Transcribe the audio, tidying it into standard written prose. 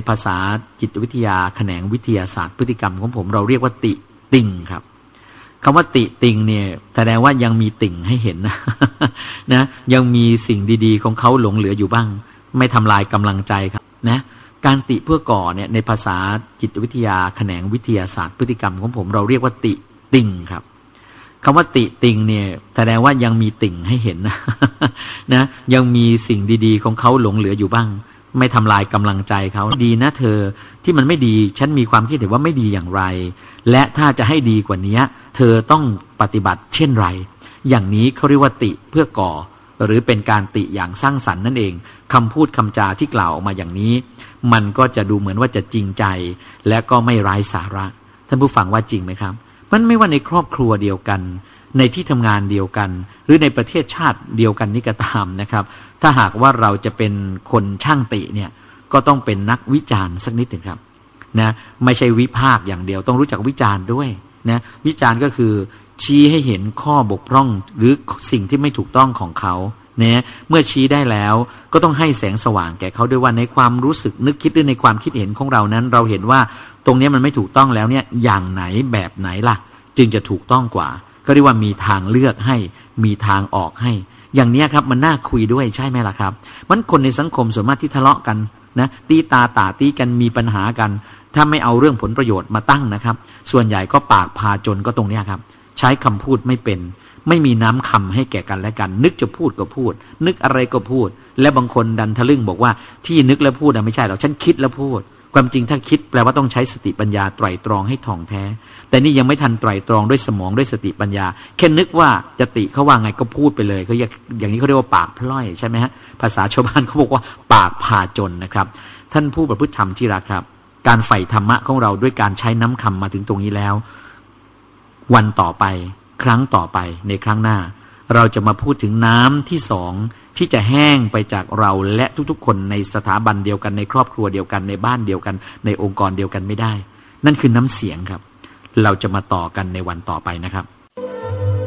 ภาษาจิตวิทยาแขนงวิทยาศาสตร์พฤติกรรมของผมเราเรียกว่าติติงครับคำว่าติติงเนี่ยแสดงว่ายังมีติ่งให้เห็นนะ นะยังมีสิ่งดีๆของเขาหลงเหลืออยู่บ้างไม่ทำลายกำลังใจครับนะการติเพื่อก่อเนี่ยในภาษาจิตวิทยาแขนงวิทยาศาสตร์พฤติกรรมของผมเราเรียกว่าติติงครับคำว่าติติงเนี่ยแสดงว่ายังมีติ่งให้เห็นนะ นะยังมีสิ่งดีๆของเขาหลงเหลืออยู่บ้างไม่ทำลายกำลังใจเขาดีนะเธอที่มันไม่ดีฉันมีความคิดเห็นว่าไม่ดีอย่างไรและถ้าจะให้ดีกว่านี้เธอต้องปฏิบัติเช่นไรอย่างนี้เขาเรียกว่าติเพื่อก่อหรือเป็นการติอย่างสร้างสรรค์นั่นเองคำพูดคำจาที่กล่าวออกมาอย่างนี้มันก็จะดูเหมือนว่าจะจริงใจและก็ไม่ไร้สาระท่านผู้ฟังว่าจริงไหมครับมันไม่ว่าในครอบครัวเดียวกันในที่ทำงานเดียวกันหรือในประเทศชาติเดียวกันนี่ก็ตามนะครับถ้าหากว่าเราจะเป็นคนช่างติเนี่ยก็ต้องเป็นนักวิจารณ์สักนิดหนึ่งครับนะไม่ใช่วิพากษ์อย่างเดียวต้องรู้จักวิจารณ์ด้วยนะวิจารณ์ก็คือชี้ให้เห็นข้อบกพร่องหรือสิ่งที่ไม่ถูกต้องของเขาเนี่ยเมื่อชี้ได้แล้วก็ต้องให้แสงสว่างแก่เขาด้วยว่าในความรู้สึกนึกคิดหรือในความคิดเห็นของเรานั้นเราเห็นว่าตรงนี้มันไม่ถูกต้องแล้วเนี่ยอย่างไหนแบบไหนล่ะจึงจะถูกต้องกว่าก็เรียกว่ามีทางเลือกให้มีทางออกให้อย่างนี้ครับมันน่าคุยด้วยใช่ไหมล่ะครับมันคนในสังคมส่วนมากที่ทะเลาะกันนะตีตาต่าตีกันมีปัญหากันถ้าไม่เอาเรื่องผลประโยชน์มาตั้งนะครับส่วนใหญ่ก็ปากพาจนก็ตรงนี้ครับใช้คำพูดไม่เป็นไม่มีน้ำคำให้แก่กันและกันนึกจะพูดก็พูดนึกอะไรก็พูดและบางคนดันทะลึ่งบอกว่าที่นึกแล้วพูดไม่ใช่หรอกฉันคิดแล้วพูดความจริงถ้าคิดแปลว่าต้องใช้สติปัญญาไตร่ตรองให้ท่องแท้แต่นี่ยังไม่ทันไตร่ตรองด้วยสมองด้วยสติปัญญาแค่นึกว่าจะติเขาว่าไงก็พูดไปเลยเขาอย่างนี้เขาเรียกว่าปากพล่อยใช่ไหมฮะภาษาชาวบ้านเขาบอกว่าปากพาจนนะครับท่านผู้ประพฤติธรรมที่รักครับการใฝ่ธรรมะของเราด้วยการใช้น้ำคำมาถึงตรงนี้แล้ววันต่อไปครั้งต่อไปในครั้งหน้าเราจะมาพูดถึงน้ำที่สองที่จะแห้งไปจากเราและทุกๆคนในสถาบันเดียวกันในครอบครัวเดียวกันในบ้านเดียวกันในองค์กรเดียวกันไม่ได้นั่นคือน้ำเสียงครับเราจะมาต่อกันในวันต่อไปนะครับ